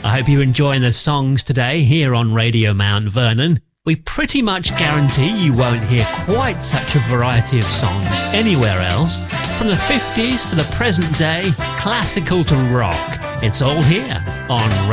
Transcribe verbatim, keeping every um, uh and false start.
I hope you're enjoying the songs today here on Radio Mount Vernon. We pretty much guarantee you won't hear quite such a variety of songs anywhere else. From the fifties to the present day, classical to rock, it's all here on